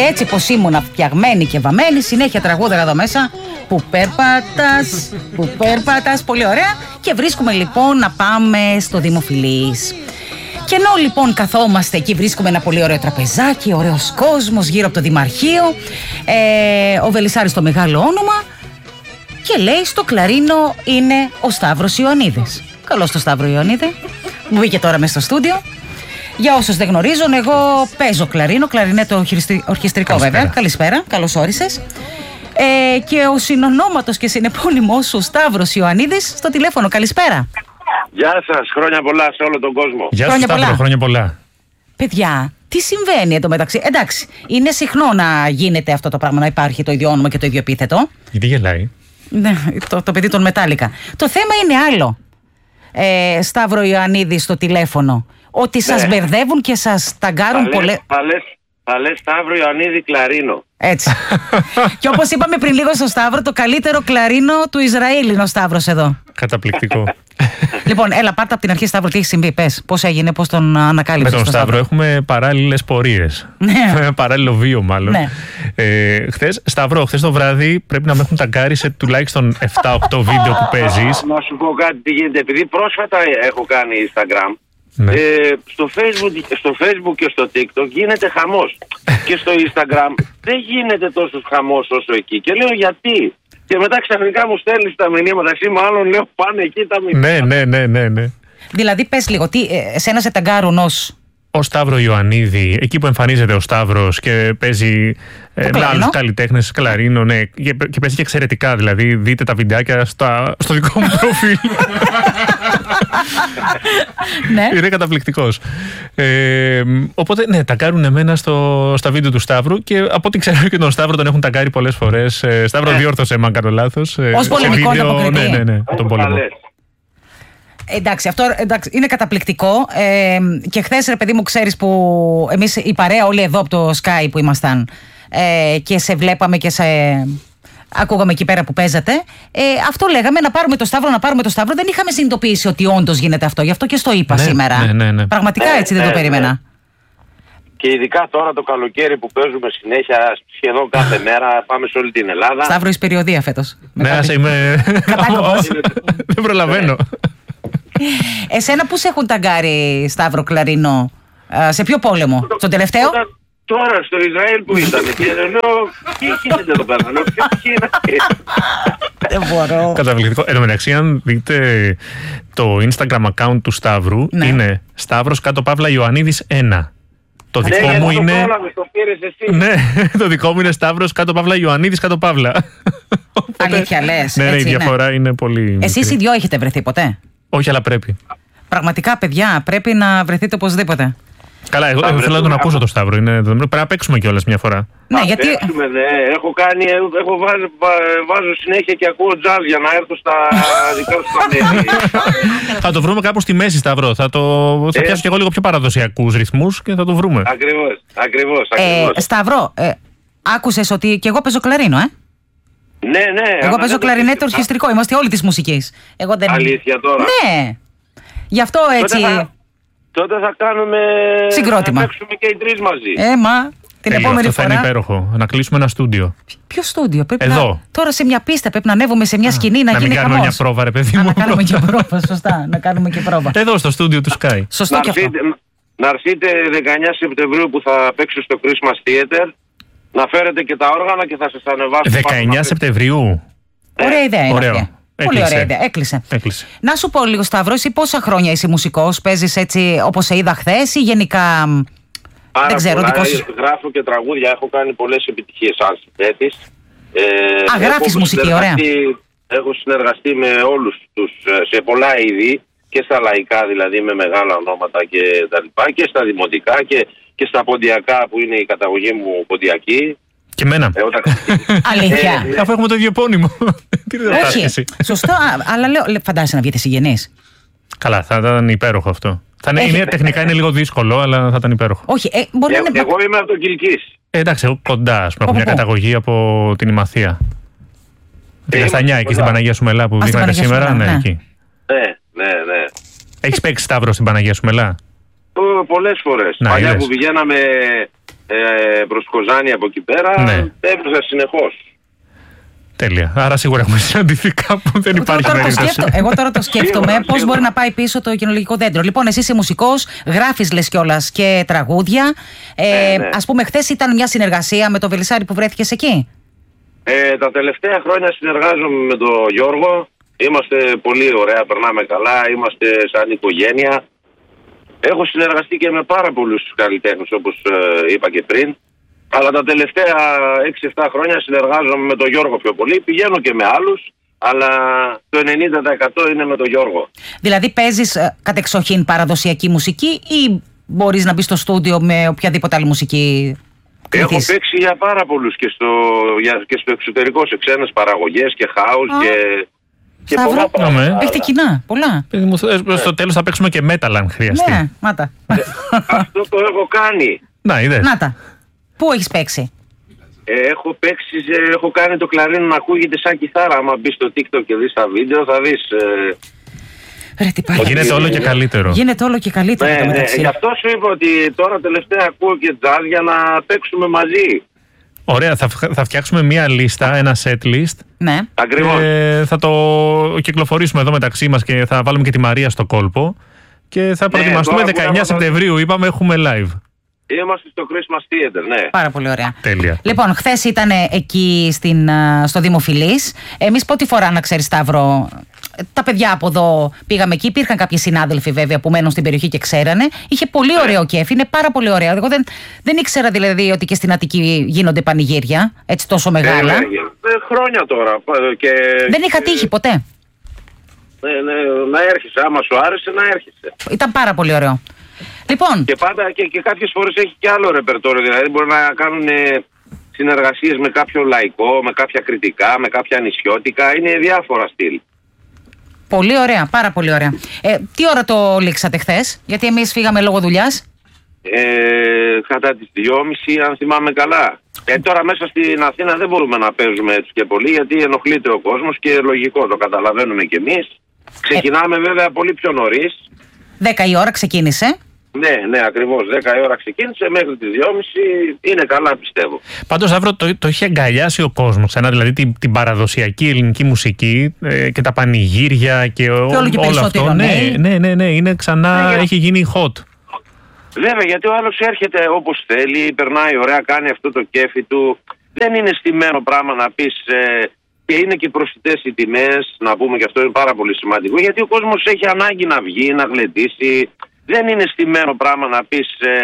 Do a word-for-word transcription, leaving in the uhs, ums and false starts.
έτσι πως ήμουνα φτιαγμένη και βαμμένη, συνέχεια τραγούδαγα εδώ μέσα. Που περπατάς, που περπατάς, πολύ ωραία. Και βρίσκουμε λοιπόν να πάμε στο Δημοφιλής. Και ενώ λοιπόν καθόμαστε εκεί, βρίσκουμε ένα πολύ ωραίο τραπεζάκι, ωραίος κόσμος γύρω από το Δημαρχείο, ε, ο Βελισσάρης το μεγάλο όνομα, και λέει στο κλαρίνο είναι ο Σταύρος Ιωαννίδης. Καλώς το Σταύρο Ιωαννίδη, μου μπήκε τώρα μέσα στο στούντιο. Για όσους δεν γνωρίζουν, εγώ παίζω κλαρίνο, κλαρινέτο ορχιστρικό. Καλησπέρα. Βέβαια. Καλησπέρα, καλώς όρισες. Ε, και ο συνονόματος και συνεπώνυμός σου Σταύρος Ιωαννίδης στο τηλέφωνο. Καλησπέρα. Γεια σας, χρόνια πολλά σε όλο τον κόσμο. Γεια σας Σταύρο, πολλά. Χρόνια πολλά. Παιδιά, τι συμβαίνει εντωμεταξύ? Εντάξει, είναι συχνό να γίνεται αυτό το πράγμα, να υπάρχει το ίδιο όνομα και το ίδιο επίθετο. Γιατί γελάει? Ναι, το, το παιδί των Μετάλλικα. Το θέμα είναι άλλο. Ε, Σταύρο Ιωαννίδη στο τηλέφωνο. Ότι ναι. σας μπερδεύουν και σας ταγκάρουν πολλές. Θα λες Σταύρο Ιωαννίδη κλαρίνο. Έτσι. Και όπως είπαμε πριν λίγο στο Σταύρο, το καλύτερο κλαρίνο του Ισραήλ είναι ο Σταύρος εδώ. Καταπληκτικό. Λοιπόν, έλα, πάρτε από την αρχή, Σταύρο, τι έχει συμβεί. Πες, πώς έγινε, πώς τον ανακάλυψες? Με τον Σταύρο έχουμε παράλληλες πορείες. Ναι. Παράλληλο βίο, μάλλον. Ναι. Ε, χθες, Σταύρο, χθες το βράδυ πρέπει να με έχουν ταγκάρει σε τουλάχιστον επτά οκτώ βίντεο που παίζεις. Να σου πω κάτι τι γίνεται. Επειδή πρόσφατα έχω κάνει Instagram. Ναι. Ε, στο, Facebook, στο Facebook και στο TikTok γίνεται χαμός. Και στο Instagram δεν γίνεται τόσο χαμός όσο εκεί. Και λέω γιατί? Και μετά ξαφνικά μου στέλνεις τα μηνύματα. Εσύ μάλλον λέω πάνε εκεί τα μηνύματα. Ναι, ναι, ναι, ναι, ναι. Δηλαδή πες λίγο, τι, εσένα σε ταγκάρουν ως... Ο Σταύρο Ιωαννίδη, εκεί που εμφανίζεται ο Σταύρος και παίζει ε, με άλλους καλλιτέχνες, κλαρίνο, ναι, και, και παίζει και εξαιρετικά. Δηλαδή, δείτε τα βιντεάκια στα, στο δικό μου προφίλ. Ναι. Είναι καταπληκτικός. Ε, οπότε, ναι, ταγκάρουν εμένα στο, στα βίντεο του Σταύρου και από ό,τι ξέρω και τον Σταύρο τον έχουν ταγκάρει πολλές φορές. Ε, Σταύρο, διόρθωσε, αν κάνω λάθος. Ε, ως πολεμικό ανταποκριτή. Ναι, ναι, ναι, τον πόλεμο. Εντάξει, αυτό εντάξει, είναι καταπληκτικό. Ε, και χθες, ρε παιδί μου, ξέρεις που εμείς η παρέα όλοι εδώ από το Sky που ήμασταν ε, και σε βλέπαμε και σε ακούγαμε εκεί πέρα που παίζατε. Ε, αυτό λέγαμε, να πάρουμε το Σταύρο, να πάρουμε το Σταύρο. Δεν είχαμε συνειδητοποιήσει ότι όντως γίνεται αυτό. Γι' αυτό και στο είπα ναι, σήμερα. Ναι, ναι, ναι. Πραγματικά ναι, έτσι ναι, δεν το ναι, περίμενα. Ναι. Και ειδικά τώρα το καλοκαίρι που παίζουμε συνέχεια, σχεδόν κάθε μέρα, πάμε σε όλη την Ελλάδα. Σταύρο εις περιοδία φέτος. Ναι, ας είμαι. Δεν προλαβαίνω. Εσένα πού σε έχουν ταγκάρει, Σταύρο, κλαρίνο? Σε ποιο πόλεμο? Στον τελευταίο? Τώρα στο Ισραήλ που ήταν. Και λέω, τι γίνεται εδώ πέρα? Δεν μπορώ. Καταπληκτικό. Εν τω μεταξύ, αν δείτε το Instagram account του Σταύρου, ναι. είναι Σταύρος κάτω παύλα Ιωαννίδης ένα. Το ναι, δικό ναι, μου το είναι. πρόλαβες, το πήρες εσύ. Ναι, το δικό μου είναι Σταύρος κάτω παύλα Ιωαννίδης κάτω παύλα. Αλήθεια λες? Ναι, ναι, η διαφορά είναι, είναι πολύ. Εσείς οι δυο έχετε βρεθεί ποτέ? Όχι, αλλά πρέπει. Πραγματικά, παιδιά, πρέπει να βρεθείτε οπωσδήποτε. Καλά, εγώ, εγώ θέλω να τον ακούσω το Σταύρο. Είναι, πρέπει να παίξουμε κιόλας μια φορά. Ναι, να γιατί. Παίξουμε, ναι. Έχω κάνει, έχω βάζω, βάζω συνέχεια και ακούω jazz για να έρθω στα δικά σου πανέλη. Θα το βρούμε κάπου στη μέση, Σταύρο. Θα, το, θα ε, πιάσω κι εγώ λίγο πιο παραδοσιακούς ρυθμούς και θα το βρούμε. Ακριβώς, ακριβώς. ακριβώς. Ε, Σταύρο, ε, άκουσες ότι κι εγώ παίζω κλαρίνο, ε? Ναι, ναι. Εγώ παίζω κλαρινέτο ορχιστρικό. Είμαστε όλοι της μουσικής. Εγώ δεν... Αλήθεια τώρα? Ναι. Γι' αυτό έτσι. Τότε θα, τότε θα κάνουμε. Συγκρότημα. Θα παίξουμε και οι τρεις μαζί. Ε, μα. Την Τέλειο, επόμενη αυτό φορά. Θα είναι υπέροχο. Να κλείσουμε ένα στούντιο. Ποιο στούντιο? Πρέπει εδώ. Να... Τώρα σε μια πίστα πρέπει να ανέβουμε σε μια σκηνή, να, να γίνει μην κάνουμε μια πρόβα, ρε παιδί μου. Να κάνουμε και πρόβα, σωστά. Να κάνουμε και πρόβα. Εδώ στο στούντιο του Sky. Σωστό και αυτό. Να έρθετε δεκαεννιά Σεπτεμβρίου που θα παίξω στο Christmas Theater. Να φέρετε και τα όργανα και θα σας ανεβάσω. δεκαεννιά Σεπτεμβρίου. Ωραία ιδέα είναι Ωραίο. αυτή. Πολύ Έκλεισε. ωραία ιδέα. Έκλεισε. Έκλεισε. Να σου πω λίγο, Σταύρο, εσύ πόσα χρόνια είσαι μουσικός? Παίζεις έτσι όπως σε είδα χθες ή γενικά? Πάρα δεν ξέρω, πολλά, δικό σου. Γράφω και τραγούδια, έχω κάνει πολλές επιτυχίες σαν συνθέτης. Ε, Α, γράφεις μουσική, ωραία. Έχω συνεργαστεί με όλους τους, σε πολλά είδη, και στα λαϊκά δηλαδή με μεγάλα ονόματα και τα λοιπά, και στα δημοτικά και, και στα ποντιακά που είναι η καταγωγή μου ποντιακή. Και εμένα. Ε, όταν... Αλήθεια. Αφού έχουμε το ίδιο επώνυμο. Τι δεν θα Όχι, σωστό, αλλά λέω, φαντάζεσαι να βγείτε συγγενείς. Καλά, θα ήταν υπέροχο αυτό. Θα είναι, είναι, τεχνικά είναι λίγο δύσκολο, αλλά θα ήταν υπέροχο. Όχι, ε, μπορεί ε, να είναι... Εγώ είμαι από το Κιλκής. Ε, εντάξει, εγώ κοντά, ας πούμε, έχω μια καταγωγή από την Ημαθία. Την Καστανιά, εκεί στην Παναγία Σουμελά που δείχνατε σήμερα. Ναι, εκεί. Ναι, ναι, ναι. Έχεις παίξει Σταύρο στην Παναγία Σουμελά? Πολλές φορές. Να, Παλιά είδες. που πηγαίναμε ε, προς Κοζάνη από εκεί πέρα, ναι. έπαιζα συνεχώς. Τέλεια. Άρα σίγουρα έχουμε συναντηθεί κάπου. Δεν υπάρχει περίπτωση. Εγώ τώρα το σκέφτομαι πώς μπορεί να πάει πίσω το κοινωνικό δέντρο. Λοιπόν, εσύ είσαι μουσικός, γράφεις λες κιόλας και τραγούδια. Ε, ναι, ναι. Ας πούμε, χθες ήταν μια συνεργασία με το Βελισσάρι που βρέθηκες εκεί. Ε, τα τελευταία χρόνια συνεργάζομαι με τον Γιώργο. Είμαστε πολύ ωραία, περνάμε καλά, είμαστε σαν οικογένεια. Έχω συνεργαστεί και με πάρα πολλούς καλλιτέχνες, όπως ε, είπα και πριν. Αλλά τα τελευταία έξι εφτά χρόνια συνεργάζομαι με τον Γιώργο πιο πολύ. Πηγαίνω και με άλλους, αλλά το ενενήντα τοις εκατό είναι με τον Γιώργο. Δηλαδή παίζεις ε, κατεξοχήν παραδοσιακή μουσική ή μπορείς να μπεις στο στούντιο με οποιαδήποτε άλλη μουσική? Έχω παίξει για πάρα πολλούς και στο, για, και στο εξωτερικό, σε ξένες παραγωγές και house και... Και Σταύρο, πολλά έχετε κοινά, πολλά. Ναι. Στο τέλος θα παίξουμε και metal αν χρειαστεί. Ναι, μάτα. Αυτό το έχω κάνει. Να, είδες. Νάτα. Πού έχεις παίξει? Ε, έχω παίξει, έχω κάνει το κλαρίνο να ακούγεται σαν κιθάρα. Άμα μπεις στο TikTok και δεις τα βίντεο θα δεις... Ε... Ρε, τι πάει. Γίνεται όλο και καλύτερο. Γίνεται όλο και καλύτερο. Ναι, ναι. Γι' αυτό σου είπα ότι τώρα τελευταία ακούω και jazz για να παίξουμε μαζί. Ωραία, θα, θα φτιάξουμε μία λίστα, ένα set list. Ναι. Ακριβώς. Και θα το κυκλοφορήσουμε εδώ μεταξύ μας και θα βάλουμε και τη Μαρία στο κόλπο. Και θα προετοιμαστούμε ναι, δεκαεννιά Σεπτεμβρίου, είπαμε, έχουμε live. Είμαστε στο Christmas Theater, ναι. Πάρα πολύ ωραία. Τέλεια. Λοιπόν, χθες ήταν εκεί στην, στο Δημοφιλής. Εμείς πρώτη φορά, να ξέρεις, Σταύρο, τα παιδιά από εδώ πήγαμε εκεί. Υπήρχαν κάποιοι συνάδελφοι βέβαια που μένουν στην περιοχή και ξέρανε. Είχε πολύ ωραίο κέφι, είναι πάρα πολύ ωραίο. Εγώ δεν, δεν ήξερα δηλαδή ότι και στην Αττική γίνονται πανηγύρια έτσι τόσο μεγάλα. Ε, ε, χρόνια τώρα. Και, δεν είχα τύχει ποτέ. Ναι, ναι, να έρχεσαι. Άμα σου άρεσε, να έρχεσαι. Ήταν πάρα πολύ ωραίο. Λοιπόν. Και πάντα και, και κάποιες φορές έχει και άλλο ρεπερτόριο. Δηλαδή μπορεί να κάνουν συνεργασίες με κάποιο λαϊκό, με κάποια κριτικά, με κάποια νησιώτικα. Είναι διάφορα στυλ. Πολύ ωραία, πάρα πολύ ωραία. Ε, τι ώρα το λήξατε χθες? Γιατί εμείς φύγαμε λόγω δουλειάς. Ε, κατά τις δυόμιση, αν θυμάμαι καλά. Ε, τώρα μέσα στην Αθήνα δεν μπορούμε να παίζουμε έτσι και πολύ, γιατί ενοχλείται ο κόσμος και λογικό, το καταλαβαίνουμε κι εμείς. Ξεκινάμε ε... βέβαια πολύ πιο νωρίς. δέκα η ώρα ξεκίνησε. Ναι, ναι, ακριβώς. δέκα η ώρα ξεκίνησε, μέχρι τις δυόμιση είναι καλά, πιστεύω. Πάντως, αύριο το, το είχε αγκαλιάσει ο κόσμος ξανά, δηλαδή την, την παραδοσιακή ελληνική μουσική ε, και τα πανηγύρια και, ο, και όλο και όλο αυτό. Ναι, ναι, ναι, ναι, είναι ξανά, ναι, έχει γίνει hot. Βέβαια, γιατί ο άλλος έρχεται όπως θέλει, περνάει ωραία, κάνει αυτό το κέφι του. Δεν είναι στημένο πράγμα να πεις... Ε, και είναι και προσιτές οι τιμές, να πούμε, και αυτό είναι πάρα πολύ σημαντικό, γιατί ο κόσμος έχει ανάγκη να βγει, να γλεντήσει. Δεν είναι στημένο πράγμα να πεις... Ε,